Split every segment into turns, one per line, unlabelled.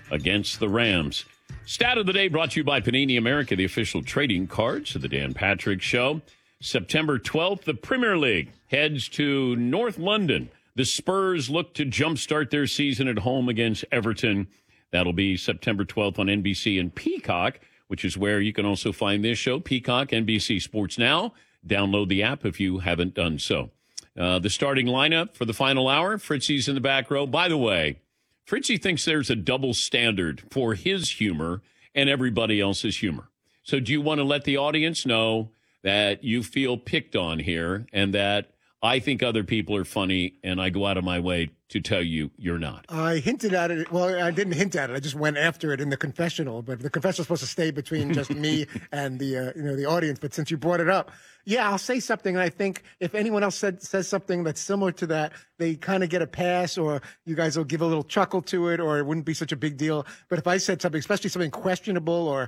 against the Rams. Stat of the day brought to you by Panini America, the official trading cards of the Dan Patrick Show. September 12th, the Premier League heads to North London. The Spurs look to jumpstart their season at home against Everton. That'll be September 12th on NBC and Peacock, which is where you can also find this show, Peacock, NBC Sports Now. Download the app if you haven't done so. The starting lineup for the final hour, Fritzy's in the back row. By the way, Fritzy thinks there's a double standard for his humor and everybody else's humor. So do you want to let the audience know that you feel picked on here and that I think other people are funny and I go out of my way to tell you you're not?
I hinted at it. Well, I didn't hint at it. I just went after it in the confessional. But the confessional is supposed to stay between just me and the audience. But since you brought it up, yeah, I'll say something. And I think if anyone else says something that's similar to that, they kind of get a pass, or you guys will give a little chuckle to it, or it wouldn't be such a big deal. But if I said something, especially something questionable or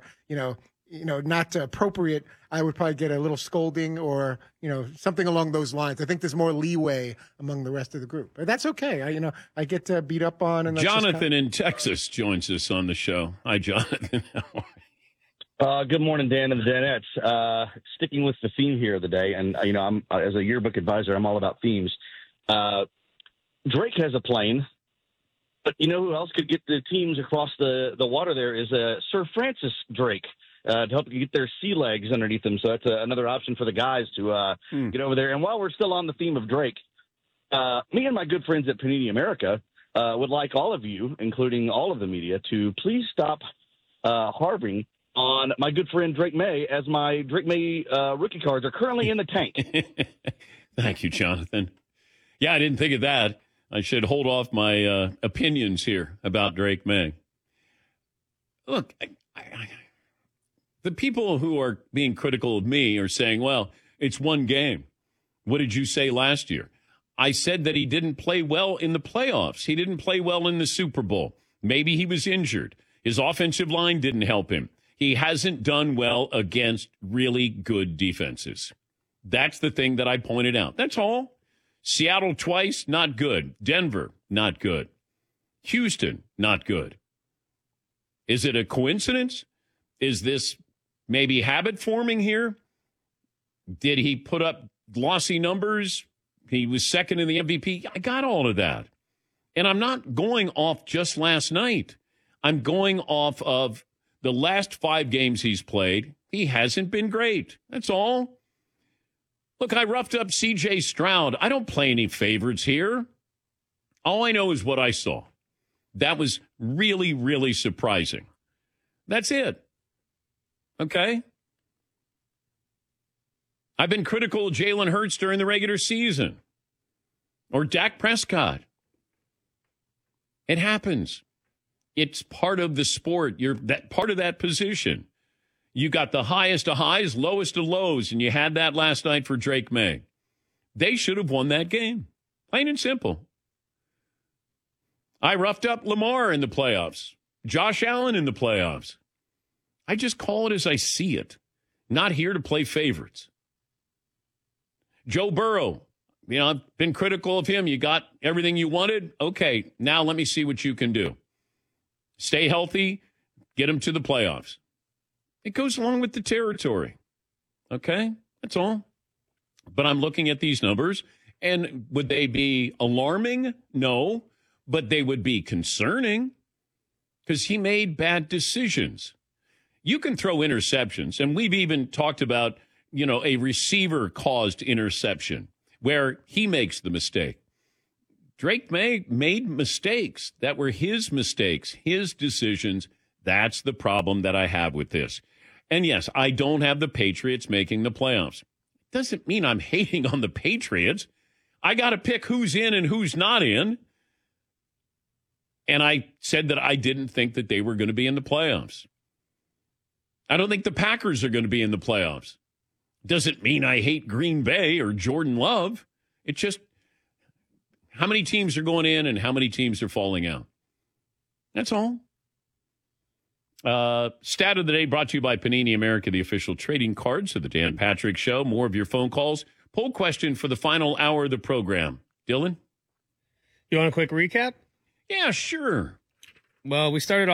not appropriate, I would probably get a little scolding or, something along those lines. I think there's more leeway among the rest of the group. But that's okay. I get beat up on. And
Jonathan in Texas joins us on the show. Hi, Jonathan.
Good morning, Dan and the Danettes. Sticking with the theme here of the day, and, I'm as a yearbook advisor, I'm all about themes. Drake has a plane. But you know who else could get the teams across the water there is Sir Francis Drake. To help you get their sea legs underneath them. So that's another option for the guys to get over there. And while we're still on the theme of Drake, me and my good friends at Panini America would like all of you, including all of the media, to please stop harboring on my good friend Drake May, as my Drake May rookie cards are currently in the tank.
Thank you, Jonathan. Yeah, I didn't think of that. I should hold off my opinions here about Drake May. Look, the people who are being critical of me are saying, well, it's one game. What did you say last year? I said that he didn't play well in the playoffs. He didn't play well in the Super Bowl. Maybe he was injured. His offensive line didn't help him. He hasn't done well against really good defenses. That's the thing that I pointed out. That's all. Seattle twice, not good. Denver, not good. Houston, not good. Is it a coincidence? Is this maybe habit forming here? Did he put up glossy numbers? He was second in the MVP. I got all of that. And I'm not going off just last night. I'm going off of the last 5 games he's played. He hasn't been great. That's all. Look, I roughed up C.J. Stroud. I don't play any favorites here. All I know is what I saw. That was really, really surprising. That's it. Okay. I've been critical of Jalen Hurts during the regular season or Dak Prescott. It happens. It's part of the sport. You're that part of that position. You got the highest of highs, lowest of lows, and you had that last night for Drake May. They should have won that game. Plain and simple. I roughed up Lamar in the playoffs. Josh Allen in the playoffs. I just call it as I see it. Not here to play favorites. Joe Burrow, I've been critical of him. You got everything you wanted? Okay, now let me see what you can do. Stay healthy, get him to the playoffs. It goes along with the territory. Okay, that's all. But I'm looking at these numbers, and would they be alarming? No, but they would be concerning because he made bad decisions. You can throw interceptions, and we've even talked about, a receiver-caused interception where he makes the mistake. Drake May made mistakes that were his mistakes, his decisions. That's the problem that I have with this. And yes, I don't have the Patriots making the playoffs. Doesn't mean I'm hating on the Patriots. I got to pick who's in and who's not in. And I said that I didn't think that they were going to be in the playoffs. I don't think the Packers are going to be in the playoffs. Doesn't mean I hate Green Bay or Jordan Love. It's just how many teams are going in and how many teams are falling out. That's all. Stat of the day brought to you by Panini America, the official trading cards of the Dan Patrick Show. More of your phone calls. Poll question for the final hour of the program. Dylan?
You want a quick recap?
Yeah, sure.
Well, we started off